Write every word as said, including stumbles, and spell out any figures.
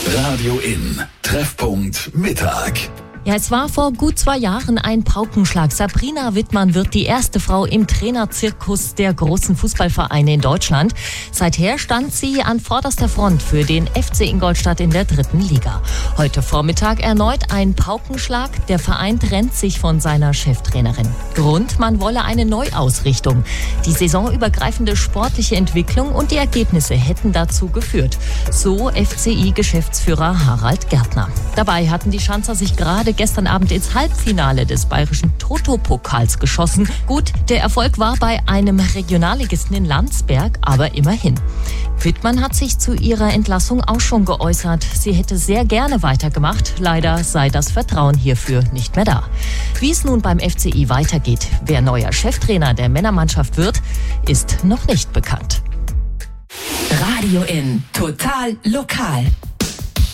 Radio In. Treffpunkt Mittag. Ja, es war vor gut zwei Jahren ein Paukenschlag. Sabrina Wittmann wird die erste Frau im Trainerzirkus der großen Fußballvereine in Deutschland. Seither stand sie an vorderster Front für den F C Ingolstadt in der dritten Liga. Heute Vormittag erneut ein Paukenschlag. Der Verein trennt sich von seiner Cheftrainerin. Grund, man wolle eine Neuausrichtung. Die saisonübergreifende sportliche Entwicklung und die Ergebnisse hätten dazu geführt. So F C I-Geschäftsführer Harald Gärtner. Dabei hatten die Schanzer sich gerade gestern Abend ins Halbfinale des bayerischen Toto-Pokals geschossen. Gut, der Erfolg war bei einem Regionalligisten in Landsberg, aber immerhin. Wittmann hat sich zu ihrer Entlassung auch schon geäußert. Sie hätte sehr gerne weitergemacht. Leider sei das Vertrauen hierfür nicht mehr da. Wie es nun beim F C I weitergeht, wer neuer Cheftrainer der Männermannschaft wird, ist noch nicht bekannt. Radio In. Total lokal.